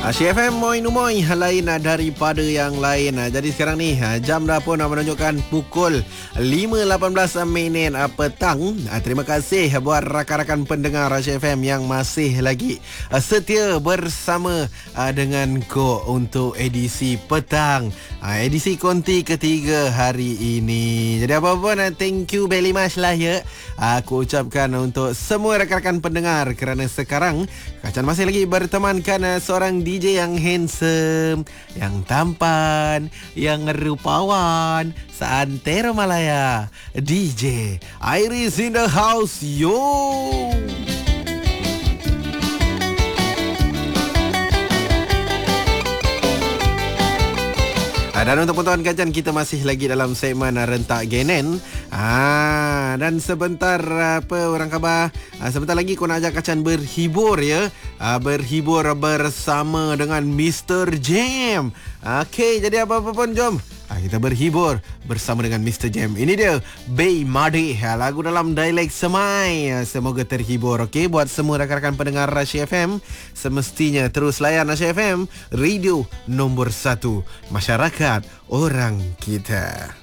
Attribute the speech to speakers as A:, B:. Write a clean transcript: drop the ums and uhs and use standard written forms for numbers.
A: Asyik FM Moi Numoy lain daripada yang lain. Jadi sekarang ni jam dah pun menunjukkan pukul 5.18 minit petang. Terima kasih buat rakan-rakan pendengar Asyik FM yang masih lagi setia bersama dengan Ko untuk edisi petang, edisi konti ketiga hari ini. Jadi apa-apa thank you very much lah ya. Aku ucapkan untuk semua rakan-rakan pendengar kerana sekarang Kacan masih lagi bertemankan seorang DJ yang handsome, yang tampan, yang rupawan, seantero Malaya. DJ Iris in the house, yo! Dan untuk penonton kajian, kita masih lagi dalam segmen Rentak Genen. Dan sebentar orang khabar, sebentar lagi aku nak ajak kacan berhibur ya. Berhibur bersama dengan Mr. Jam. Okey, jadi apa-apa pun jom kita berhibur bersama dengan Mr. Jam. Ini dia Bay Madi, lagu dalam dialek Semai. Semoga terhibur. Okey, buat semua rakan-rakan pendengar Asyik FM, semestinya terus layan Asyik FM, radio nombor 1 masyarakat orang kita.